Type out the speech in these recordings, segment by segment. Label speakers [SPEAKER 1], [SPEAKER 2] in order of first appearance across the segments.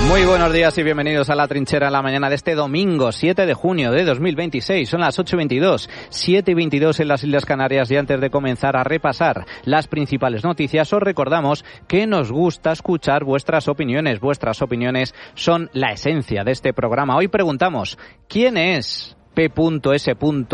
[SPEAKER 1] Muy buenos días y bienvenidos a La Trinchera en la mañana de este domingo 7 de junio de 2026. Son las 8:22, 7:22 en las Islas Canarias, y antes de comenzar a repasar las principales noticias os recordamos que nos gusta escuchar vuestras opiniones. Vuestras opiniones son la esencia de este programa. Hoy preguntamos, ¿quién es P.S.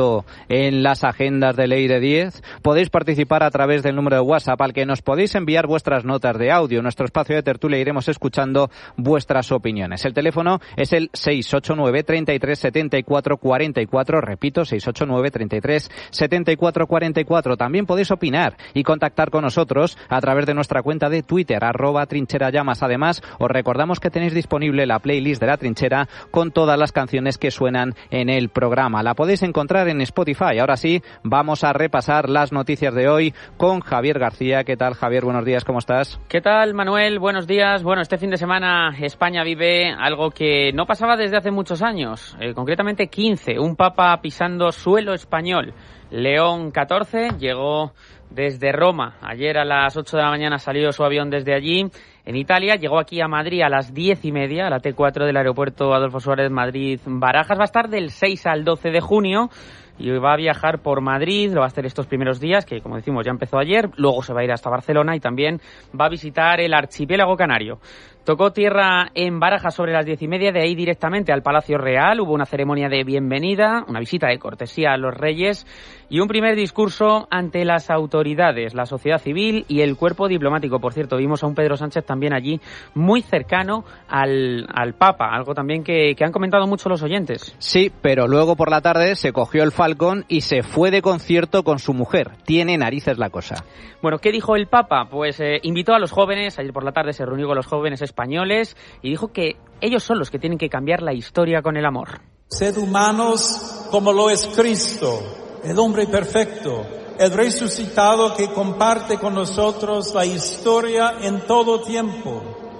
[SPEAKER 1] en las agendas de Ley de 10? Podéis participar a través del número de WhatsApp al que nos podéis enviar vuestras notas de audio. En nuestro espacio de tertulia iremos escuchando vuestras opiniones. El teléfono es el 689 33 74 44. Repito, 689 33 74 44. También podéis opinar y contactar con nosotros a través de nuestra cuenta de Twitter, @trincherallamas. Además, os recordamos que tenéis disponible la playlist de La Trinchera con todas las canciones que suenan en el programa. La podéis encontrar en Spotify. Ahora sí, vamos a repasar las noticias de hoy con Javier García. ¿Qué tal, Javier? Buenos días, ¿cómo estás?
[SPEAKER 2] ¿Qué tal, Manuel? Buenos días. Bueno, este fin de semana España vive algo que no pasaba desde hace muchos años, concretamente 15, un papa pisando suelo español. León XIV llegó desde Roma. Ayer a las 8 de la mañana salió su avión desde allí, en Italia. Llegó aquí a Madrid a las 10:30, a la T4 del aeropuerto Adolfo Suárez Madrid-Barajas. Va a estar del 6 al 12 de junio y va a viajar por Madrid. Lo va a hacer estos primeros días, que como decimos ya empezó ayer. Luego se va a ir hasta Barcelona y también va a visitar el archipiélago canario. Tocó tierra en Barajas sobre las 10:30, de ahí directamente al Palacio Real. Hubo una ceremonia de bienvenida, una visita de cortesía a los reyes y un primer discurso ante las autoridades, la sociedad civil y el cuerpo diplomático. Por cierto, vimos a un Pedro Sánchez también allí, muy cercano al Papa, algo también que han comentado mucho los oyentes.
[SPEAKER 1] Sí, pero luego por la tarde se cogió el Falcón y se fue de concierto con su mujer. Tiene narices la cosa.
[SPEAKER 2] Bueno, ¿qué dijo el Papa? Pues invitó a los jóvenes, ayer por la tarde se reunió con los jóvenes españoles y dijo que ellos son los que tienen que cambiar la historia con el amor.
[SPEAKER 3] Sed humanos como lo es Cristo, el hombre perfecto, el resucitado que comparte con nosotros la historia en todo tiempo.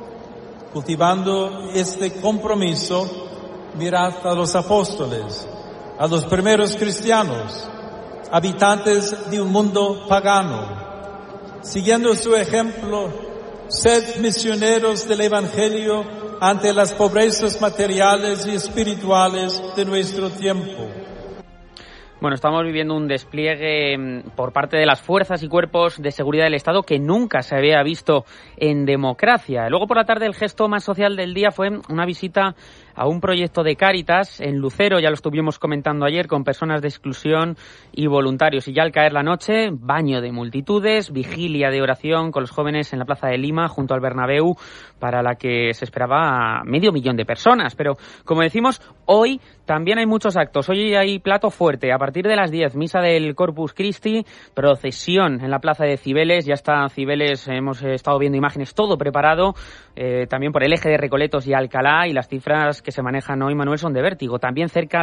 [SPEAKER 3] Cultivando este compromiso, mirad a los apóstoles, a los primeros cristianos, habitantes de un mundo pagano. Siguiendo su ejemplo, sed misioneros del Evangelio ante las pobrezas materiales y espirituales de nuestro tiempo.
[SPEAKER 2] Bueno, estamos viviendo un despliegue por parte de las fuerzas y cuerpos de seguridad del Estado que nunca se había visto en democracia. Luego por la tarde el gesto más social del día fue una visita a un proyecto de Cáritas en Lucero, ya lo estuvimos comentando ayer, con personas de exclusión y voluntarios. Y ya al caer la noche, baño de multitudes, vigilia de oración con los jóvenes en la Plaza de Lima, junto al Bernabéu, para la que se esperaba 500.000 de personas. Pero, como decimos, hoy también hay muchos actos. Hoy hay plato fuerte. A partir de las 10, misa del Corpus Christi, procesión en la Plaza de Cibeles. Ya está Cibeles, hemos estado viendo imágenes, todo preparado, también por el eje de Recoletos y Alcalá, y las cifras que se manejan hoy, Manuel, son de vértigo. También cerca